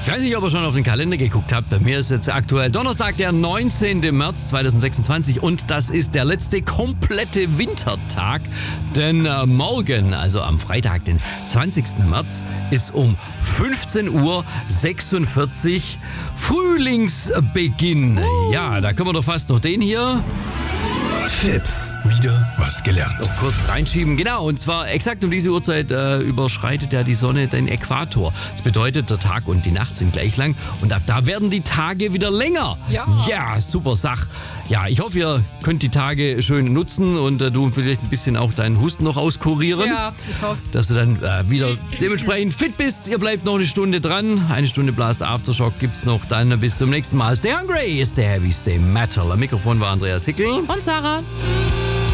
Ich weiß nicht, ob ihr schon auf den Kalender geguckt habt. Bei mir ist jetzt aktuell Donnerstag, der 19. März 2026 und das ist der letzte komplette Wintertag. Denn morgen, also am Freitag, den 20. März, ist um 15:46 Uhr Frühlingsbeginn. Ja, da können wir doch fast noch den hier. Fips. Wieder was gelernt. Noch kurz reinschieben. Genau, und zwar exakt um diese Uhrzeit überschreitet ja die Sonne den Äquator. Das bedeutet, der Tag und die Nacht sind gleich lang und ab da werden die Tage wieder länger. Ja, super Sach. Ja, ich hoffe, ihr könnt die Tage schön nutzen und du vielleicht ein bisschen auch deinen Husten noch auskurieren. Ja, ich hoff's. Dass du dann wieder dementsprechend fit bist. Ihr bleibt noch eine Stunde dran. Eine Stunde Blast Aftershock gibt's noch. Dann bis zum nächsten Mal. Stay hungry, stay heavy, stay metal. Am Mikrofon war Andreas Hickel. Und Sarah.